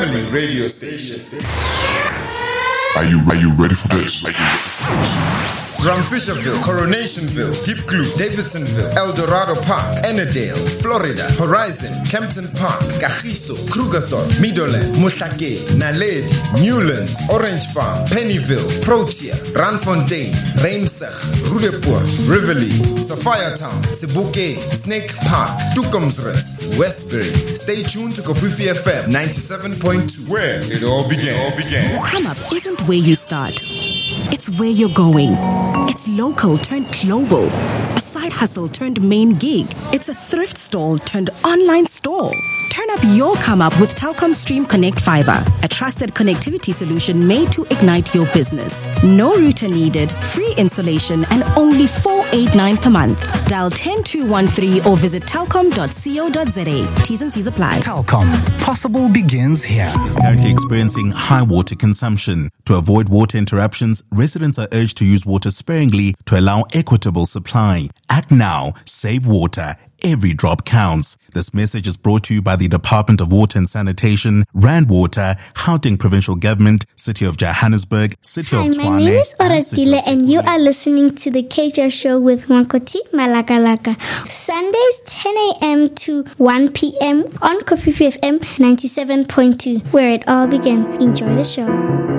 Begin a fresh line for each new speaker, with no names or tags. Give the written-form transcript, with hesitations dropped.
family radio station.
Are you ready for this?
Ramfisherville, Coronationville, Deep Kloof, Davidsonville, El Dorado Park, Ennerdale, Florida, Horizon, Kempton Park, Kagiso, Krugersdorp, Meadowland, Mohlake, Naledi, Newlands, Orange Farm, Pennyville, Protea, Randfontein, Reinsig, Rudepoort, Rivoli, Sophiatown, Sebokeng, Snake Park, Tukomsrus, Westbury. Stay tuned to Kofifi FM 97.2, where it all began.
Come Up isn't where you start. It's where you're going. It's local turned global. A side hustle turned main gig. It's a thrift stall turned online store. Turn up your come up with Telkom Stream Connect Fiber, a trusted connectivity solution made to ignite your business. No router needed, free installation, and only $489 per month. Dial 10213 or visit telkom.co.za. T's and C's apply.
Telkom. Possible begins here.
Is currently experiencing high water consumption. To avoid water interruptions, residents are urged to use water sparingly to allow equitable supply. Act now. Save water. Every drop counts. This message is brought to you by the Department of Water and Sanitation, Rand Water, Gauteng Provincial Government, City of Johannesburg, City of Tshwane.
Hi, my name is Oratile and you are listening to the KJ Show with Wankoti Malakalaka. Sundays 10 a.m. to 1 p.m. on Kofifi FM 97.2, where it all began. Enjoy the show.